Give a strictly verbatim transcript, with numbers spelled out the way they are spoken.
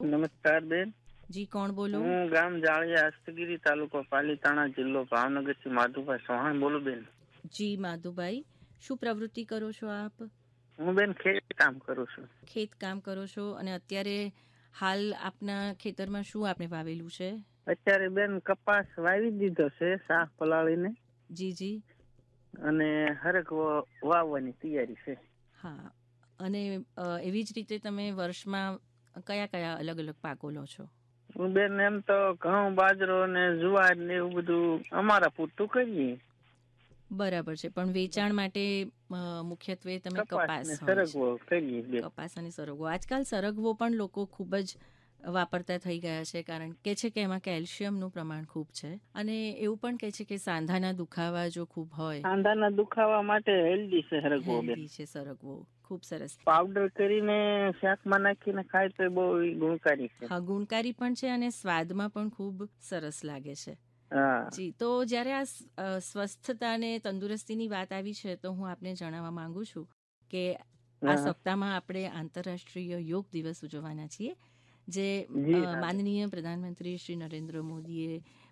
નમસ્કાર બેન. જી કોણ બોલો? હું ગામ જાળિયા હસ્તગીરી તાલુકો પાલીતાણા જિલ્લો ભાવનગરથી માધુભાઈ ચૌહાણ બોલું બેન. જી માધુભાઈ, શું પ્રવૃત્તિ કરો છો આપ? હું બેન ખેત કામ કરું છું. ખેત કામ કરો છો અને અત્યારે હાલ આપના ખેતરમાં શું આપણે વાવેલું છે? અત્યારે બેન કપાસ વાવી દીધો છે શાક પલાળીને. જી જી. અને હરક વાવવાની તૈયારી છે. હા, અને એવી જ રીતે તમે વર્ષમાં કયા કયા અલગ અલગ પાકો લો છો? હું બેન એમ તો ઘઉં બાજરો ને જુવાર ને એવું બધું અમારા પૂરતું કરીએ. બરાબર છે, પણ વેચાણ માટે મુખ્યત્વે તમે કપાસ ને હોય સરગવો કરીએ છે. બેન. કપાસ અને સરગવો. આજકાલ સરગવો પણ લોકો ખૂબ જ વાપરતા થઈ ગયા છે, કારણ કે છે કે એમાં કેલ્શિયમનું પ્રમાણ ખૂબ છે અને એવું પણ કહે છે કે સાંધાના દુખાવા જો ખૂબ હોય, સાંધાના દુખાવા માટે હેલ્ધી છે સરગવો બેન. હેલ્ધી છે સરગવો. ખૂબ સરસ. પાવડર કરીને શાકમાં નાખીને ખાય તો બહુ ગુણકારી છે. હા, ગુણકારી પણ છે અને સ્વાદમાં પણ ખૂબ સરસ લાગે છે. હા જી, તો જ્યારે આ સ્વસ્થતા અને તંદુરસ્તીની વાત આવી છે તો હું આપને જણાવવા માંગુ છું કે આ સપ્તાહમાં આપણે આંતરરાષ્ટ્રીય યોગ દિવસ ઉજવવાના છીએ, જે જી હા બેન. માનનીય પ્રધાનમંત્રી શ્રી નરેન્દ્ર મોદીએ